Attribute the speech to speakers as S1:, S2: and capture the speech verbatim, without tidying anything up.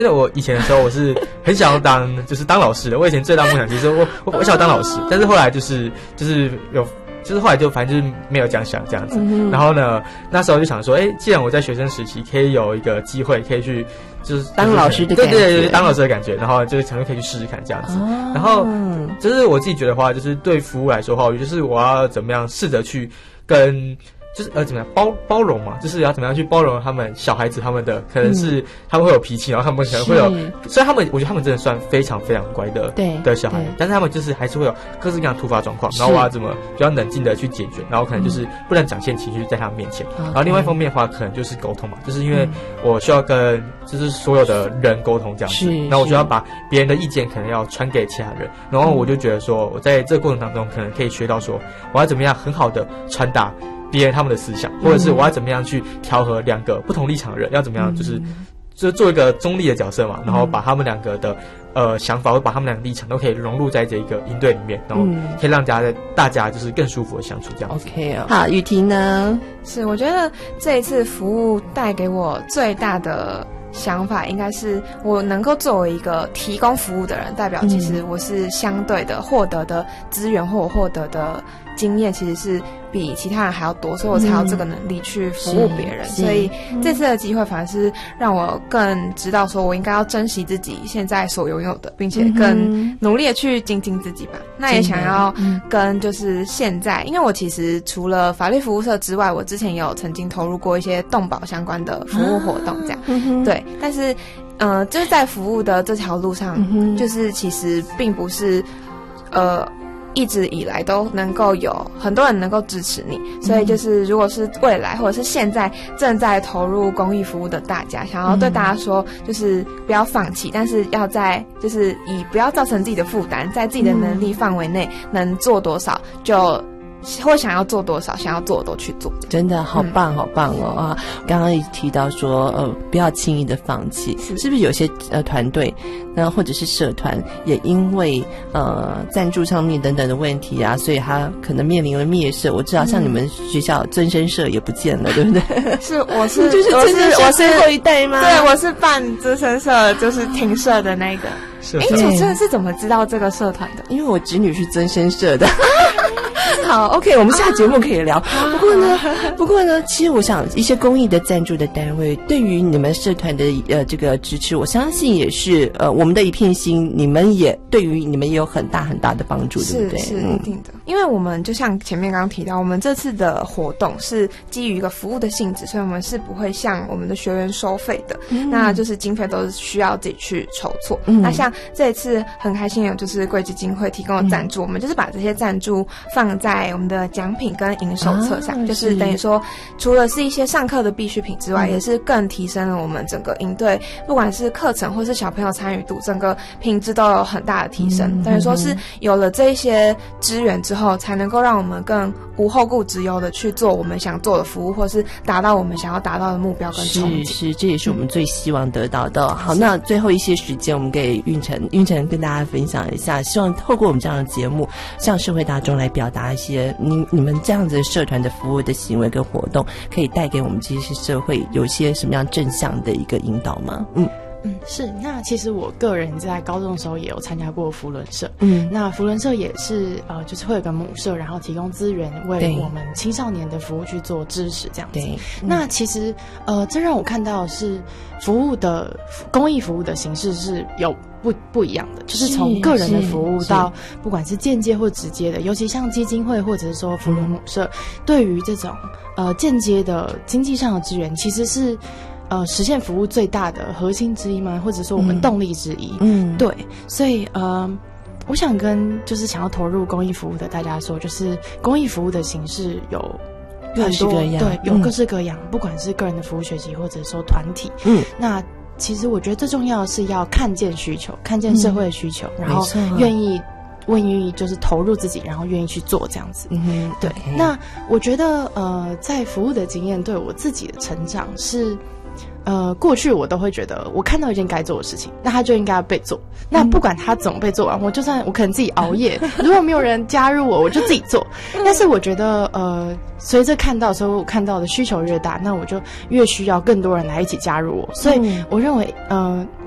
S1: 因为我以前的时候我是很想要当就是当老师的，我以前最大梦想其实我我我想要当老师，但是后来就是就是有就是后来就反正就是没有这样想这样子。嗯、然后呢，那时候就想说，哎，既然我在学生时期可以有一个机会可以去就是
S2: 当老师的感觉，
S1: 对对对，当老师的感觉，然后就是想说可以去试试看这样子。哦、然后就是我自己觉得话，就是对服务来说的话，就是我要怎么样试着去跟。就是呃怎么样包包容嘛，就是要怎么样去包容他们小孩子他们的可能是、嗯、他们会有脾气，然后他们可能会有，虽然他们我觉得他们真的算非常非常乖的对的小孩，但是他们就是还是会有各式各样突发状况，然后我要怎么比较冷静的去解决，然后可能就是不能展现情绪在他们面前。嗯、然后另外一方面的话，可能就是沟通嘛，就是因为我需要跟就是所有的人沟通这样子，然后我就要把别人的意见可能要传给其他人，然后我就觉得说我在这个过程当中可能可以学到说我要怎么样很好的传达别人他们的思想，或者是我要怎么样去调和两个不同立场的人，要怎么样就是就做一个中立的角色嘛，然后把他们两个的呃想法，或把他们两个立场都可以融入在这一个营队里面，然后可以让大家大家就是更舒服的相处这样子。
S2: OK 啊，好，雨婷呢？
S3: 是我觉得这一次服务带给我最大的想法应该是我能够作为一个提供服务的人，代表其实我是相对的获得的资源或我获得的经验其实是比其他人还要多，所以我才有这个能力去服务别人。所以这次的机会反而是让我更知道说我应该要珍惜自己现在所拥有的，并且更努力的去精进自己吧。那也想要跟就是现在，因为我其实除了法律服务社之外，我之前也有曾经投入过一些动保相关的服务活动这样、啊、对，但是呃就是在服务的这条路上、嗯、就是其实并不是呃一直以来都能够有很多人能够支持你，所以就是如果是未来或者是现在正在投入公益服务的大家，想要对大家说就是不要放弃，但是要在就是以不要造成自己的负担，在自己的能力范围内能做多少就或想要做多少，想要做的都去做。
S2: 真的好棒、嗯、好棒哦啊！刚刚也提到说呃不要轻易的放弃，是, 是不是有些呃团队那或者是社团也因为呃赞助上面等等的问题啊，所以他可能面临了灭社。我知道像你们学校增生社也不见了、嗯、对不对？
S3: 是我是
S2: 就是
S3: 我是
S2: 我是后一代吗？
S3: 对，我是办增生社就是停社的那个。哎，主持人是怎么知道这个社团的？
S2: 因为我侄女是增生社的。好 OK 我们下节目可以聊。不过呢不过呢其实我想一些公益的赞助的单位对于你们社团的呃这个支持，我相信也是呃我们的一片心，你们也对于你们也有很大很大的帮助，对不对？
S3: 是是一定的、嗯、因为我们就像前面刚刚提到，我们这次的活动是基于一个服务的性质，所以我们是不会向我们的学员收费的、嗯、那就是经费都是需要自己去筹措、嗯、那像这一次很开心有就是贵基金会提供的赞助、嗯、我们就是把这些赞助放在我们的奖品跟营手册上、啊、就是等于说除了是一些上课的必需品之外、嗯、也是更提升了我们整个营队不管是课程或是小朋友参与度整个品质都有很大的提升、嗯、等于说是有了这一些资源之后才能够让我们更无后顾之忧的去做我们想做的服务，或是达到我们想要达到的目标跟憧憬。
S2: 是是，这也是我们最希望得到的、嗯、好，那最后一些时间我们给运晨运晨跟大家分享一下，希望透过我们这样的节目向社会大众来表达一些你你们这样子社团的服务的行为跟活动可以带给我们这些社会有一些什么样正向的一个引导吗？嗯
S4: 嗯，是。那其实我个人在高中的时候也有参加过扶轮社，
S2: 嗯，
S4: 那扶轮社也是呃，就是会有个母社，然后提供资源为我们青少年的服务去做支持，这样子。对，嗯、那其实呃，这让我看到的是服务的公益服务的形式是有不不一样的，就是从个人的服务到不管是间接或直接的，尤其像基金会或者是说扶轮母社，嗯、对于这种呃间接的经济上的支援，其实是。呃，实现服务最大的核心之一吗？或者说我们动力之一？嗯，对，所以呃，我想跟就是想要投入公益服务的大家说，就是公益服务的形式有很多，
S2: 各式各样，
S4: 对，有各式各样，嗯、不管是个人的服务学习，或者说团体，
S2: 嗯，
S4: 那其实我觉得最重要的是要看见需求，看见社会的需求，嗯、然后愿意。愿意就是投入自己，然后愿意去做这样子。
S2: 嗯哼，
S4: 对。Okay. 那我觉得呃，在服务的经验对我自己的成长是，呃，过去我都会觉得我看到一件该做的事情，那它就应该要被做。那不管它怎么被做完，我就算我可能自己熬夜，如果没有人加入我，我就自己做。但是我觉得呃，随着看到的时候，我看到的需求越大，那我就越需要更多人来一起加入我。所以我认为呃。